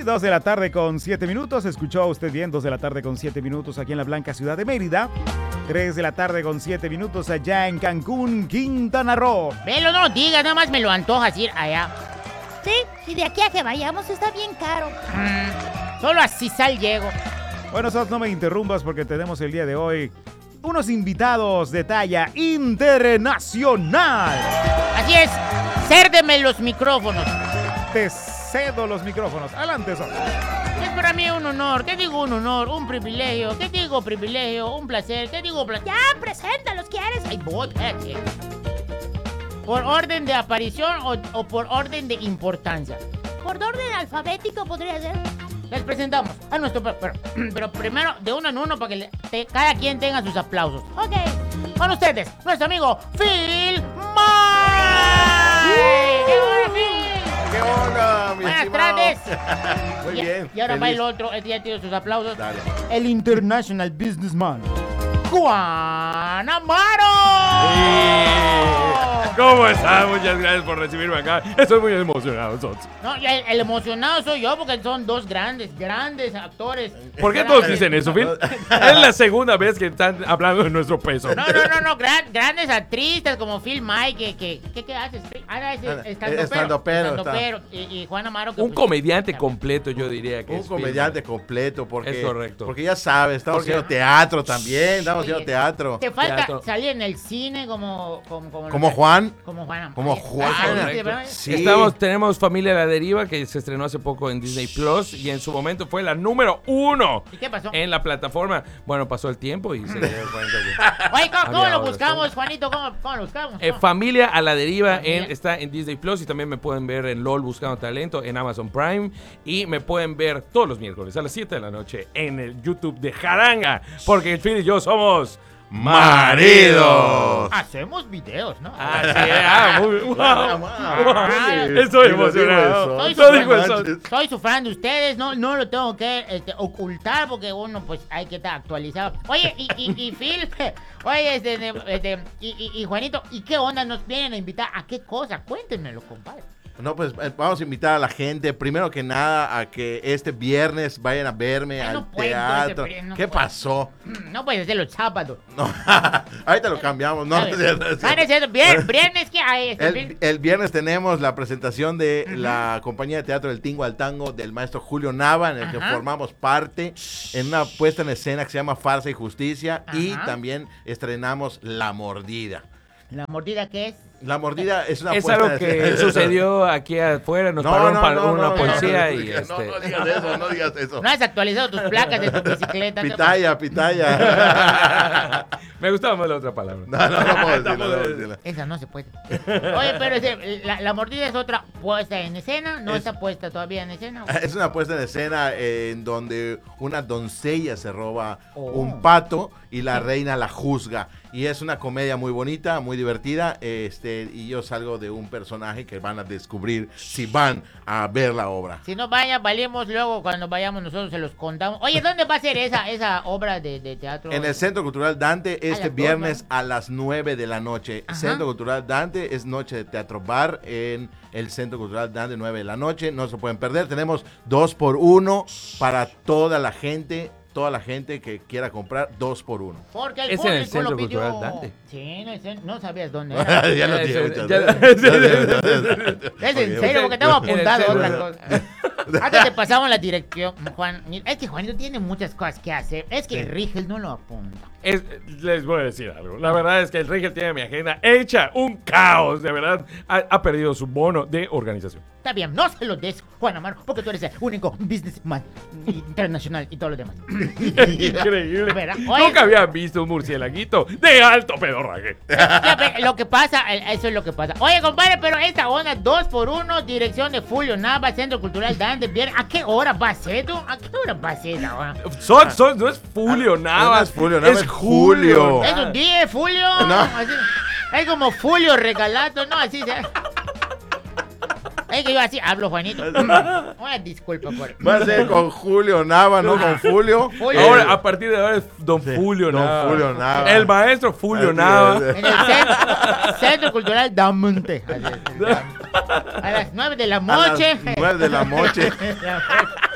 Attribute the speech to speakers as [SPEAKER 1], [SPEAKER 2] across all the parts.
[SPEAKER 1] 2 de la tarde con 7 minutos. Escuchó usted bien, 2 de la tarde con 7 minutos aquí en la blanca ciudad de Mérida. 3 de la tarde con 7 minutos allá en Cancún, Quintana Roo.
[SPEAKER 2] Velo, no digas, nada más me lo antojas ir allá.
[SPEAKER 3] Sí, y de aquí a que vayamos está bien caro.
[SPEAKER 2] Solo así sal llego.
[SPEAKER 1] Bueno, Sos, no me interrumpas porque tenemos el día de hoy unos invitados de talla internacional.
[SPEAKER 2] Así es, cérdeme los micrófonos.
[SPEAKER 1] Te cedo los micrófonos. Adelante, Sos.
[SPEAKER 2] Es para mí un honor, ¿qué digo un honor? Un privilegio, ¿qué digo privilegio? Un placer, ¿qué digo placer?
[SPEAKER 3] Ya, preséntalos, ¿quieres?
[SPEAKER 2] Ay, voy, espérate. ¿Por orden de aparición o por orden de importancia?
[SPEAKER 3] Por orden alfabético podría ser.
[SPEAKER 2] Les presentamos a nuestro... Pero primero, de uno en uno, para que cada quien tenga sus aplausos.
[SPEAKER 3] Ok.
[SPEAKER 2] Con ustedes, nuestro amigo Phil May. ¡Qué onda, Phil!
[SPEAKER 4] ¿Qué onda, mi
[SPEAKER 2] Buenas
[SPEAKER 4] estimado?
[SPEAKER 2] tardes.
[SPEAKER 4] Muy bien.
[SPEAKER 2] Y ahora va
[SPEAKER 4] feliz.
[SPEAKER 2] el otro, este ya tiene sus aplausos.
[SPEAKER 4] Dale.
[SPEAKER 2] El International Businessman, Juan Amaro.
[SPEAKER 5] ¿Cómo estás? Muchas gracias por recibirme acá. Estoy muy emocionado, Sots.
[SPEAKER 2] No, y el emocionado soy yo porque son dos grandes actores.
[SPEAKER 5] ¿Por qué todos dicen eso, Phil? Es la segunda vez que están hablando de nuestro peso.
[SPEAKER 2] No, grandes actrices como Phil May, ¿qué haces? Ahora es estandopero. Y Juan Amaro. Que
[SPEAKER 5] Un comediante completo, yo diría que
[SPEAKER 4] Un
[SPEAKER 5] es
[SPEAKER 4] comediante
[SPEAKER 5] Phil.
[SPEAKER 4] completo, porque,
[SPEAKER 5] Es correcto.
[SPEAKER 4] porque ya sabes, estamos haciendo teatro también, estamos haciendo teatro.
[SPEAKER 2] Te falta
[SPEAKER 5] Teatro.
[SPEAKER 2] salir en el cine como
[SPEAKER 4] Juan.
[SPEAKER 2] Como Juan.
[SPEAKER 4] Como Juan. Sí.
[SPEAKER 5] Tenemos Familia a la Deriva, que se estrenó hace poco en Disney Plus y en su momento fue la número 1
[SPEAKER 2] ¿Y qué pasó?
[SPEAKER 5] en la plataforma. Bueno, pasó el tiempo y se dio cuenta que...
[SPEAKER 2] Oye, ¿cómo
[SPEAKER 5] Había
[SPEAKER 2] lo
[SPEAKER 5] ahora,
[SPEAKER 2] buscamos, Juanito? ¿Cómo lo buscamos?
[SPEAKER 5] Familia a la Deriva
[SPEAKER 2] Familia.
[SPEAKER 5] está en Disney Plus y también me pueden ver en LOL Buscando Talento en Amazon Prime y me pueden ver todos los miércoles a las 7 de la noche en el YouTube de Jaranga, porque el Phil y yo somos
[SPEAKER 4] maridos.
[SPEAKER 2] Hacemos videos, ¿no?
[SPEAKER 5] Estoy emocionado.
[SPEAKER 2] Soy su fan de ustedes, no lo tengo que ocultar porque uno pues hay que estar actualizado. Oye, y Phil, oye, y Juanito, ¿y qué onda nos vienen a invitar? ¿A qué cosa? Cuéntenmelo, compadre.
[SPEAKER 4] No, pues vamos a invitar a la gente, primero que nada, a que este viernes vayan a verme
[SPEAKER 2] Ay, no
[SPEAKER 4] al
[SPEAKER 2] puedo,
[SPEAKER 4] teatro.
[SPEAKER 2] no
[SPEAKER 4] ¿Qué
[SPEAKER 2] puedo.
[SPEAKER 4] pasó?
[SPEAKER 2] No puedes hacer los sábados.
[SPEAKER 4] No, ahorita lo cambiamos. No,
[SPEAKER 2] Viernes que hay
[SPEAKER 4] el viernes tenemos la presentación de la compañía de teatro del Tingo al Tango del maestro Julio Nava, en el que formamos parte en una puesta en escena que se llama Farsa y Justicia. Y también estrenamos La Mordida.
[SPEAKER 2] ¿La mordida qué es?
[SPEAKER 4] La Mordida es una
[SPEAKER 5] Es
[SPEAKER 4] puesta
[SPEAKER 5] algo
[SPEAKER 4] en
[SPEAKER 5] que
[SPEAKER 4] escena.
[SPEAKER 5] sucedió aquí afuera, nos paró una policía y
[SPEAKER 4] no digas eso, no digas eso.
[SPEAKER 2] ¿No has actualizado tus placas de tu bicicleta?
[SPEAKER 4] Pitaya.
[SPEAKER 5] Me gustaba más la otra palabra.
[SPEAKER 4] No puedo decirla.
[SPEAKER 2] Esa no se puede. Oye, pero la mordida es otra puesta en escena, no está puesta todavía en escena.
[SPEAKER 4] Es una puesta en escena en donde una doncella se roba un pato y la reina la juzga. Y es una comedia muy bonita, muy divertida. Y yo salgo de un personaje que van a descubrir si van a ver la obra.
[SPEAKER 2] Si no valimos luego, cuando vayamos nosotros se los contamos. Oye, ¿dónde va a ser esa obra de teatro?
[SPEAKER 4] En el Centro Cultural Dante, este
[SPEAKER 2] las
[SPEAKER 4] viernes
[SPEAKER 2] 2,
[SPEAKER 4] a las 9 de la noche.
[SPEAKER 2] Ajá.
[SPEAKER 4] Centro Cultural Dante es noche de teatro bar en el Centro Cultural Dante, 9 de la noche. No se pueden perder. Tenemos 2x1 para toda la gente que quiera comprar 2x1.
[SPEAKER 2] Porque el
[SPEAKER 5] Es en el
[SPEAKER 2] público
[SPEAKER 5] Centro
[SPEAKER 2] lo pidió.
[SPEAKER 5] Cultural Dante.
[SPEAKER 2] Sí, en el centro. No sabías dónde era.
[SPEAKER 4] Ya lo dije muchas veces.
[SPEAKER 2] Es en serio, porque tengo apuntado
[SPEAKER 5] En el
[SPEAKER 2] otra
[SPEAKER 5] centro.
[SPEAKER 2] cosa. Antes te pasamos la dirección, Juan. Es que Juanito tiene muchas cosas que hacer. Es que Rigel no lo apunta.
[SPEAKER 5] Les voy a decir algo. La verdad es que el Rigel tiene mi agenda hecha un caos. De verdad, ha perdido su bono de organización.
[SPEAKER 2] Está bien, no se lo des, Juan Amaro, porque tú eres el único businessman internacional y todo lo demás.
[SPEAKER 5] Increíble.
[SPEAKER 2] ¿Verdad? Oye,
[SPEAKER 5] Nunca había visto un murcielaguito de alto pedorraje.
[SPEAKER 2] lo que pasa, eso es lo que pasa. Oye, compadre, pero esta onda 2x1, dirección de Julio Nava, Centro Cultural Dante, viernes. ¿A qué hora va a ser tú? ¿A qué hora va a ser la hora?
[SPEAKER 5] No es Julio Navas.
[SPEAKER 4] No es Julio Navas,
[SPEAKER 5] es
[SPEAKER 4] es Julio.
[SPEAKER 2] ¿Es un día, Julio?
[SPEAKER 4] No.
[SPEAKER 2] Así, es como Julio Regalato, ¿no? Así se... Es que yo así hablo, Juanito. Una disculpa por...
[SPEAKER 4] Va a ser con Julio Nava, no con Julio.
[SPEAKER 2] Julio.
[SPEAKER 5] Ahora, a partir de ahora es Don
[SPEAKER 4] Sí,
[SPEAKER 5] Julio
[SPEAKER 4] Don
[SPEAKER 5] Nava.
[SPEAKER 4] Julio Nava.
[SPEAKER 5] El maestro Julio
[SPEAKER 4] Así
[SPEAKER 5] Nava.
[SPEAKER 4] es.
[SPEAKER 2] En el Centro Cultural Damonte. A las 9 de la
[SPEAKER 4] A las
[SPEAKER 2] noche.
[SPEAKER 4] 9 de la noche.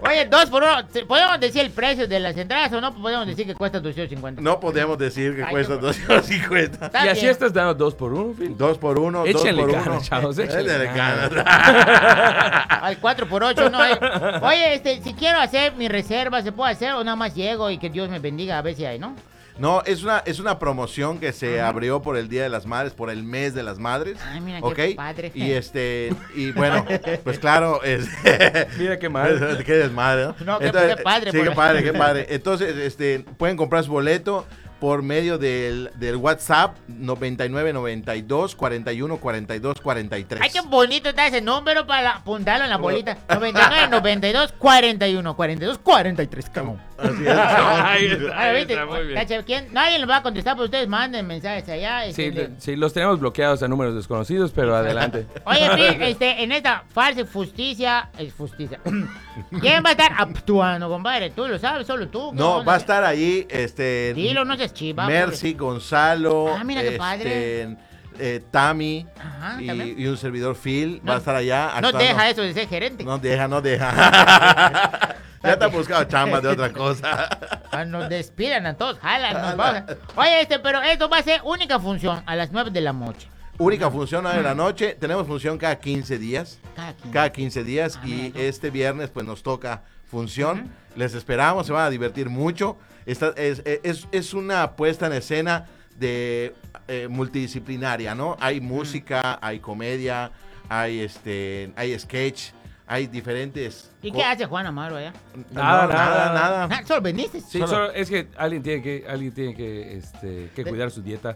[SPEAKER 2] Oye, 2 por 1. ¿Podemos decir el precio de las entradas o no? Podemos decir que cuesta 250.
[SPEAKER 4] No podemos decir que
[SPEAKER 2] Ay,
[SPEAKER 4] cuesta
[SPEAKER 2] no.
[SPEAKER 4] 250.
[SPEAKER 2] Está
[SPEAKER 5] Y así
[SPEAKER 2] bien.
[SPEAKER 5] estás dando 2 por 1, Phil.
[SPEAKER 4] 2 por 1, 2
[SPEAKER 5] Échenle
[SPEAKER 4] por
[SPEAKER 5] ganas,
[SPEAKER 4] 1.
[SPEAKER 5] chavos, échenle
[SPEAKER 4] Échenle
[SPEAKER 5] ganas.
[SPEAKER 4] ganas.
[SPEAKER 2] Al 4 por 8 no hay. Oye, si quiero hacer mi reserva, ¿se puede hacer o nada más llego y que Dios me bendiga a ver si hay, no?
[SPEAKER 4] No, es una promoción que se abrió por el Día de las Madres, por el mes de las madres.
[SPEAKER 2] Ay, mira
[SPEAKER 4] ¿ok?
[SPEAKER 2] qué padre.
[SPEAKER 4] Y bueno, pues claro,
[SPEAKER 5] Mira qué mal.
[SPEAKER 4] qué desmadre, ¿no?
[SPEAKER 2] No, qué padre,
[SPEAKER 4] Sí,
[SPEAKER 2] por-
[SPEAKER 4] qué padre, qué padre. Entonces, pueden comprar su boleto por medio del WhatsApp 99 92 41 42 43.
[SPEAKER 2] Ay, qué bonito está ese número para apuntarlo en la bolita. 99, 92, 41, 42, 43. Come on.
[SPEAKER 4] Así es.
[SPEAKER 5] Ahí está,
[SPEAKER 2] Ahora,
[SPEAKER 5] ahí
[SPEAKER 2] ¿viste?
[SPEAKER 5] está, muy bien.
[SPEAKER 2] Cacha, Nadie les va a contestar, pero ustedes manden mensajes allá.
[SPEAKER 5] Sí, los tenemos bloqueados a números desconocidos, pero adelante.
[SPEAKER 2] Oye, Phil, en esta falsa justicia, ¿quién va a estar actuando, compadre? Tú lo sabes, solo tú.
[SPEAKER 4] No, va a estar ahí,
[SPEAKER 2] Dilo, no seas chiva.
[SPEAKER 4] Mercy, Gonzalo,
[SPEAKER 2] Ah, mira qué padre.
[SPEAKER 4] Tami
[SPEAKER 2] Ajá, también.
[SPEAKER 4] y un servidor Phil
[SPEAKER 2] No,
[SPEAKER 4] va a estar allá.
[SPEAKER 2] No
[SPEAKER 4] actuando.
[SPEAKER 2] deja eso de ser gerente.
[SPEAKER 4] No deja. Ya te han buscado chamba de otra cosa.
[SPEAKER 2] Nos despidan a todos, jalan. Oye, pero esto va a ser única función a las 9 de la noche.
[SPEAKER 4] Única función de la noche. Tenemos función cada 15 días.
[SPEAKER 2] Cada
[SPEAKER 4] 15 días.
[SPEAKER 2] Ah,
[SPEAKER 4] Y
[SPEAKER 2] mira,
[SPEAKER 4] este viernes pues nos toca función. Les esperamos, se van a divertir mucho. Es una puesta en escena de multidisciplinaria, ¿no? Hay música, hay comedia, hay sketch, hay diferentes...
[SPEAKER 2] ¿Y qué hace Juan Amaro allá?
[SPEAKER 4] Nada.
[SPEAKER 2] Ah, ¿solo veniste?
[SPEAKER 5] Sí, solo es que alguien tiene que cuidar su dieta.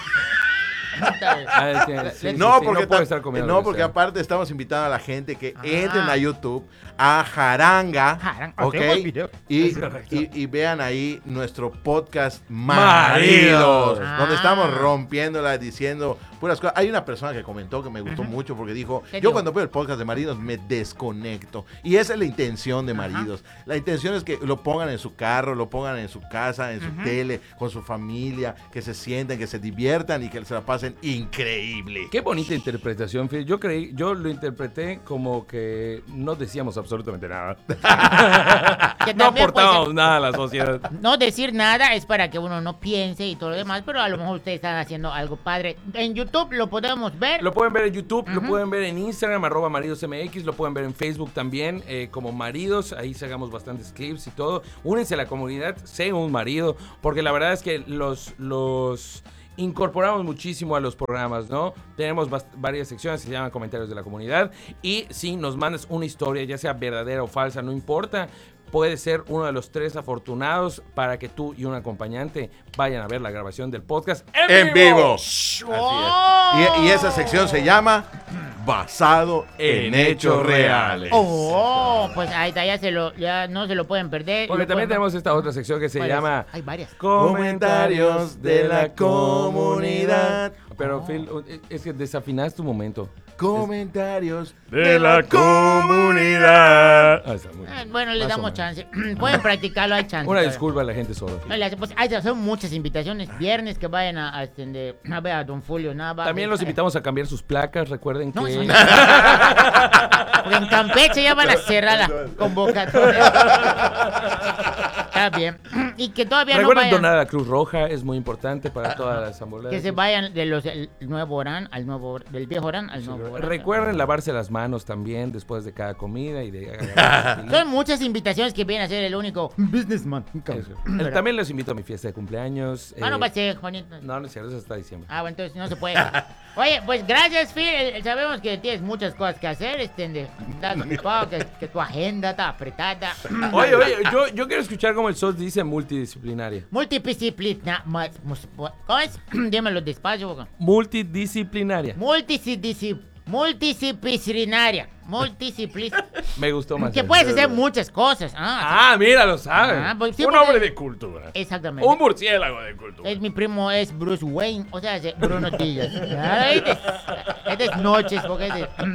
[SPEAKER 4] No,
[SPEAKER 5] Sí,
[SPEAKER 4] porque,
[SPEAKER 5] puede estar comiendo
[SPEAKER 4] no,
[SPEAKER 5] lo que
[SPEAKER 4] porque
[SPEAKER 5] sea.
[SPEAKER 4] aparte estamos invitando a la gente que entren a YouTube, a Jaranga, ¿ok?
[SPEAKER 2] hacemos video.
[SPEAKER 4] Y,
[SPEAKER 5] Es correcto.
[SPEAKER 4] y vean ahí nuestro podcast Maridos,
[SPEAKER 5] Maridos.
[SPEAKER 4] donde
[SPEAKER 2] Ah.
[SPEAKER 4] estamos rompiéndola, diciendo puras cosas. Hay una persona que comentó que me gustó mucho porque dijo,
[SPEAKER 2] ¿Qué
[SPEAKER 4] yo
[SPEAKER 2] dijo?
[SPEAKER 4] cuando veo el podcast de Maridos me desconecto. Y esa es la intención de Maridos. La intención es que lo pongan en su carro, lo pongan en su casa, en su tele, con su familia, que se sienten, que se diviertan y que se la pasen increíble.
[SPEAKER 5] Qué bonita interpretación, Phil. Yo lo interpreté como que no decíamos absolutamente nada.
[SPEAKER 2] Que
[SPEAKER 5] No
[SPEAKER 2] también puede
[SPEAKER 5] aportábamos
[SPEAKER 2] ser-
[SPEAKER 5] nada a la sociedad.
[SPEAKER 2] No decir nada es para que uno no piense y todo lo demás, pero a lo mejor ustedes están haciendo algo padre. En YouTube lo podemos ver.
[SPEAKER 5] Lo pueden ver en YouTube, lo pueden ver en Instagram, @maridosmx, lo pueden ver en Facebook también, como Maridos. Ahí sacamos bastantes clips y todo. Únense a la comunidad, sean un marido, porque la verdad es que los incorporamos muchísimo a los programas, ¿no? Tenemos varias secciones que se llaman comentarios de la comunidad. Y si nos mandas una historia, ya sea verdadera o falsa, no importa, puede ser uno de los 3 afortunados para que tú y un acompañante vayan a ver la grabación del podcast
[SPEAKER 4] En vivo. Así
[SPEAKER 2] ¡Oh!
[SPEAKER 4] es. Y esa sección se llama Basado en Hechos Reales.
[SPEAKER 2] Oh, pues ahí está, ya no se lo pueden perder.
[SPEAKER 5] Porque
[SPEAKER 2] Lo
[SPEAKER 5] también
[SPEAKER 2] pueden-
[SPEAKER 5] tenemos esta otra sección que se
[SPEAKER 2] ¿Cuál es?
[SPEAKER 5] llama
[SPEAKER 2] Hay varias.
[SPEAKER 4] Comentarios de la comunidad.
[SPEAKER 5] Pero Phil, es que desafinaste un momento.
[SPEAKER 4] Comentarios
[SPEAKER 5] De la comunidad. Ah, está muy bien.
[SPEAKER 2] Bueno, le
[SPEAKER 5] Más o
[SPEAKER 2] damos
[SPEAKER 5] menos.
[SPEAKER 2] chance. Pueden practicarlo, hay chance.
[SPEAKER 5] Una disculpa a la gente sorda.
[SPEAKER 2] No, pues, son muchas invitaciones. Viernes que vayan a ver a Don Julio Nava.
[SPEAKER 5] También los invitamos a cambiar sus placas. Recuerden
[SPEAKER 2] No,
[SPEAKER 5] que...
[SPEAKER 2] eso no. Porque en Campeche ya van a cerrar la convocatoria. Está bien. Y que todavía no
[SPEAKER 5] Recuerden
[SPEAKER 2] vayan.
[SPEAKER 5] donar a la Cruz Roja. Es muy importante para todas las ambulancias.
[SPEAKER 2] Que se vayan del nuevo Orán al nuevo, del viejo Orán al nuevo Orán.
[SPEAKER 5] Recuerden lavarse las manos también después de cada comida y de...
[SPEAKER 2] Son muchas invitaciones que vienen a ser el único businessman.
[SPEAKER 5] Eso. También los invito a mi fiesta de cumpleaños.
[SPEAKER 2] Ah, no va a ser, Juanito.
[SPEAKER 5] No, no es cierto, eso es hasta diciembre.
[SPEAKER 2] Ah, bueno, entonces no se puede. Oye, pues gracias, Phil. Sabemos que tienes muchas cosas que hacer. Estás ocupado, que tu agenda está apretada.
[SPEAKER 5] Oye, yo quiero escuchar como el SOS dice multidisciplinaria.
[SPEAKER 2] Multidisciplina. ¿Cómo es? Dímelo despacio, boca.
[SPEAKER 5] Multidisciplinaria.
[SPEAKER 2] Multidisciplinaria.
[SPEAKER 5] Me gustó más.
[SPEAKER 2] Que
[SPEAKER 5] eso.
[SPEAKER 2] puedes hacer muchas cosas.
[SPEAKER 5] Ah, mira, lo sabe.
[SPEAKER 2] Ah, pues sí,
[SPEAKER 5] Un
[SPEAKER 2] porque-
[SPEAKER 5] hombre de cultura.
[SPEAKER 2] Exactamente.
[SPEAKER 5] Un murciélago de cultura.
[SPEAKER 2] Mi primo es Bruce Wayne, o sea, Bruno Díaz. Este es noches, porque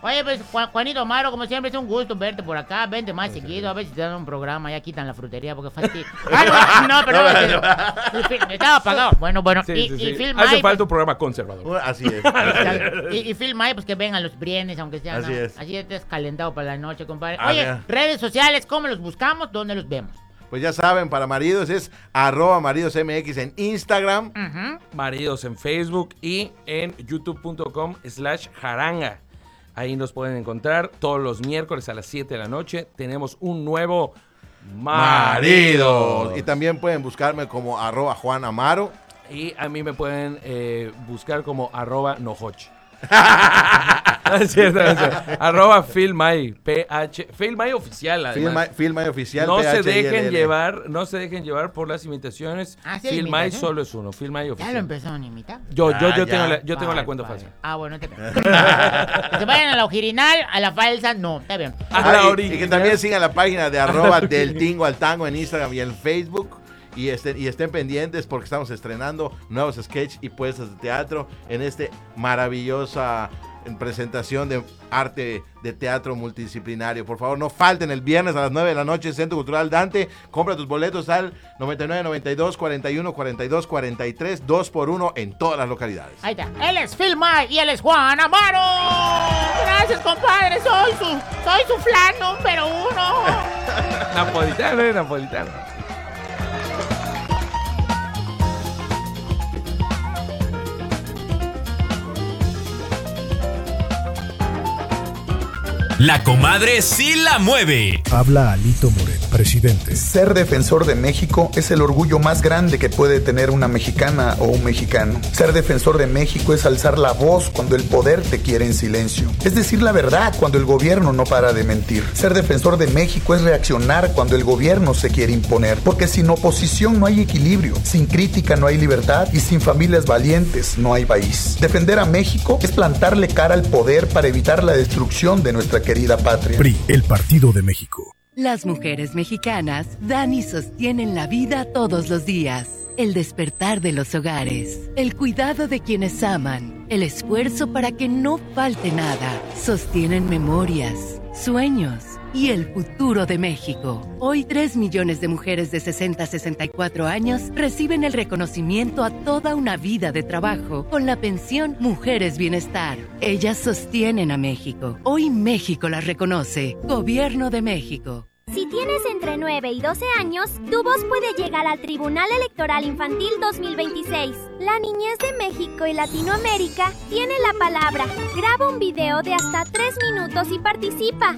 [SPEAKER 2] Oye, pues, Juanito Amaro, como siempre, es un gusto verte por acá. Vente más seguido, a ver si te dan un programa. Ya quitan la frutería porque fastidio. No, perdón. Estaba apagado. Bueno.
[SPEAKER 5] Sí,
[SPEAKER 2] Y Phil
[SPEAKER 5] hace
[SPEAKER 2] May,
[SPEAKER 5] falta un programa conservador.
[SPEAKER 4] Así es.
[SPEAKER 2] y Phil May, pues que vengan los viernes, aunque sean.
[SPEAKER 4] Así es.
[SPEAKER 2] Así estés calentado para la noche, compadre. Oye, redes sociales, ¿cómo los buscamos? ¿Dónde los vemos?
[SPEAKER 4] Pues ya saben, para maridos es @maridosmx en Instagram.
[SPEAKER 5] Maridos en Facebook y en youtube.com/jaranga. Ahí nos pueden encontrar todos los miércoles a las 7 de la noche. Tenemos un nuevo Maridos.
[SPEAKER 4] Y también pueden buscarme como @JuanAmaro.
[SPEAKER 5] Y a mí me pueden buscar como @nojoch. Es cierto. @PhilMay, PhilMay oficial, además.
[SPEAKER 4] PhilMay oficial.
[SPEAKER 5] No se dejen llevar por las imitaciones.
[SPEAKER 2] Sí,
[SPEAKER 5] PhilMay solo es uno, PhilMay oficial.
[SPEAKER 2] ¿Ya lo empezaron a imitar?
[SPEAKER 5] Yo tengo la cuenta fácil.
[SPEAKER 2] Bueno, te veo. Que se vayan a la original, a la falsa, no, está bien.
[SPEAKER 4] Y que también sigan la página de @del Tingo al Tango en Instagram y en Facebook. Y estén pendientes porque estamos estrenando nuevos sketches y puestas de teatro en este maravillosa presentación de arte de teatro multidisciplinario. Por favor, no falten el viernes a las 9 de la noche en Centro Cultural Dante. Compra tus boletos al 99 92 41 42 43 2x1 en todas las localidades.
[SPEAKER 2] Ahí está. Él es Phil May y él es Juan Amaro. Gracias, compadre. Soy su flan número 1.
[SPEAKER 5] Napolitano.
[SPEAKER 6] La comadre sí la mueve.
[SPEAKER 7] Habla Alito Moreno, presidente.
[SPEAKER 8] Ser defensor de México es el orgullo más grande que puede tener una mexicana o un mexicano. Ser defensor de México es alzar la voz cuando el poder te quiere en silencio. Es decir la verdad cuando el gobierno no para de mentir. Ser defensor de México es reaccionar cuando el gobierno se quiere imponer. Porque sin oposición no hay equilibrio, sin crítica no hay libertad y sin familias valientes no hay país. Defender a México es plantarle cara al poder para evitar la destrucción de nuestra querida patria.
[SPEAKER 7] PRI, el Partido de México.
[SPEAKER 9] Las mujeres mexicanas dan y sostienen la vida todos los días. El despertar de los hogares, el cuidado de quienes aman, el esfuerzo para que no falte nada. Sostienen memorias, sueños y el futuro de México. Hoy 3 millones de mujeres de 60 a 64 años reciben el reconocimiento a toda una vida de trabajo con la pensión Mujeres Bienestar. Ellas sostienen a México. Hoy México las reconoce. Gobierno de México.
[SPEAKER 10] Si tienes entre 9 y 12 años, tu voz puede llegar al Tribunal Electoral Infantil 2026. La niñez de México y Latinoamérica tiene la palabra. Graba un video de hasta 3 minutos y participa.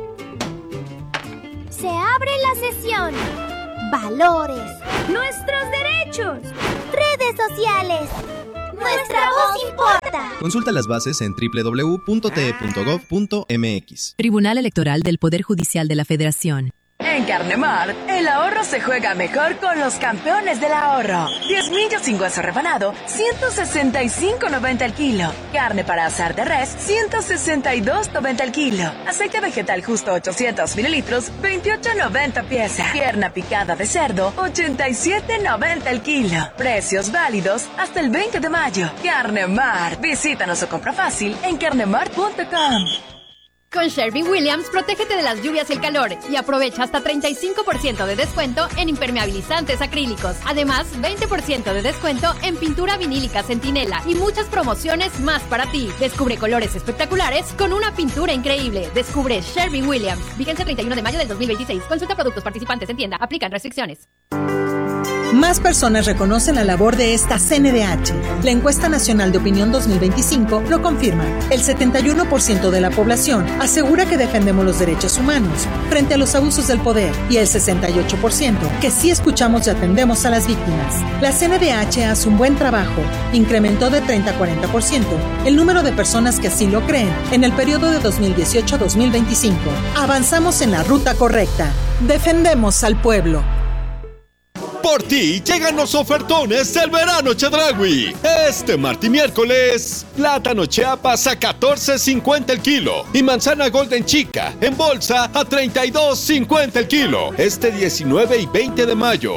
[SPEAKER 10] Se abre la sesión. Valores. Nuestros derechos. Redes sociales. Nuestra voz importa.
[SPEAKER 11] Consulta las bases en www.te.gov.mx.
[SPEAKER 12] Tribunal Electoral del Poder Judicial de la Federación.
[SPEAKER 13] En Carnemart, el ahorro se juega mejor con los campeones del ahorro. 10 millos sin hueso rebanado, 165.90 el kilo. Carne para asar de res, 162.90 el kilo. Aceite vegetal justo 800 mililitros, 28.90 pieza. Pierna picada de cerdo, 87.90 el kilo. Precios válidos hasta el 20 de mayo. Carnemart. Visítanos o compra fácil en carnemart.com.
[SPEAKER 14] Con Sherwin-Williams, protégete de las lluvias y el calor y aprovecha hasta 35% de descuento en impermeabilizantes acrílicos. Además, 20% de descuento en pintura vinílica Centinela y muchas promociones más para ti. Descubre colores espectaculares con una pintura increíble. Descubre Sherwin-Williams. Vigencia 31 de mayo del 2026. Consulta productos participantes en tienda. Aplican restricciones.
[SPEAKER 15] Más personas reconocen la labor de esta CNDH. La encuesta nacional de opinión 2025 lo confirma. El 71% de la población asegura que defendemos los derechos humanos frente a los abusos del poder y el 68% que sí escuchamos y atendemos a las víctimas. La CNDH hace un buen trabajo. Incrementó de 30 a 40% el número de personas que así lo creen en el periodo de 2018 a 2025. Avanzamos en la ruta correcta. Defendemos al pueblo.
[SPEAKER 16] Por ti llegan los ofertones del verano Chedraui. Este martes y miércoles, plátano Chiapas a $14.50 el kilo y manzana Golden Chica en bolsa a $32.50 el kilo. Este 19 y 20 de mayo.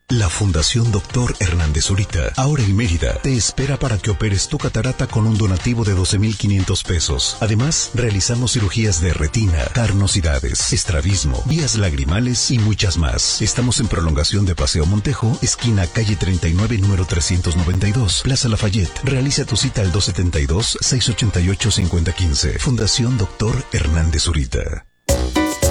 [SPEAKER 11] La Fundación Dr. Hernández Zurita, ahora en Mérida, te espera para que operes tu catarata con un donativo de 12,500 pesos. Además, realizamos cirugías de retina, carnosidades, estrabismo, vías lagrimales y muchas más. Estamos en prolongación de Paseo Montejo, esquina calle 39, número 392, Plaza Lafayette. Realiza tu cita al 272-688-5015. Fundación Dr. Hernández Zurita.